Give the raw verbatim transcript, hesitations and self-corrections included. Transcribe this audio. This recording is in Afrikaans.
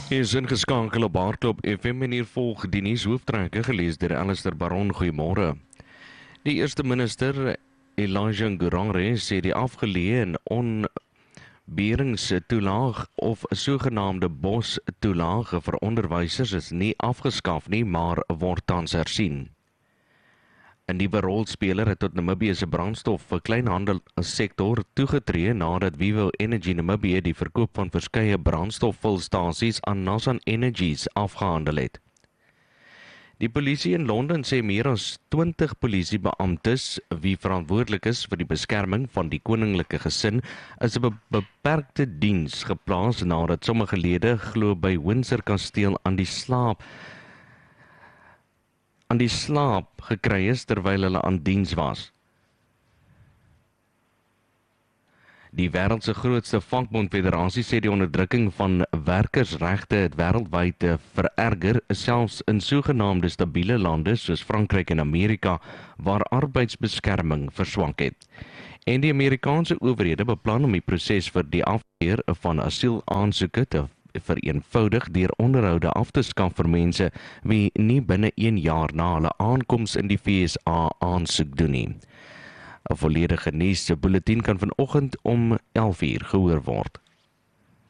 Hier is ingeskakel op Hardklop F M en hier volg die nuushooftrekke gelees deur Alistair Baron. Goeiemôre. Die eerste minister Elijah Ngurare sê die afgeleë en onberingstoelaag of sogenaamde bostoelaag vir onderwysers is nie afgeskaf nie, maar word tans hersien. 'n Nuwe rolspeler het tot Namibië se brandstof vir kleinhandelsektor toegetree nadat Vivo Energy Namibië die verkoop van verskeie brandstofvulstasies aan Nasan Energies afgehandel het. Die polisie in Londen sê meer as twintig polisiebeamptes wie verantwoordelik is vir die beskerming van die koninklike gesin is 'n be beperkte diens geplaas nadat sommige lede glo by Windsor Kasteel aan die slaap aan die slaap gekry is terwyl hulle aan diens was. Die wêreld se grootste vakbondfederasie sê die onderdrukking van werkersregte het wêreldwyd vererger, selfs in sogenaamde stabiele lande soos Frankryk en Amerika, waar arbeidsbeskerming verswak het. En die Amerikaanse owerhede beplan om die proses vir die afkeer van asielaansoeke te vereenvoudig deur onderhoude af te skaf vir mense wie nie binne een jaar na hulle aankoms in die V S A aansoek doen nie. 'n volledige nuus bulletin kan vanoggend om elf uur gehoor word.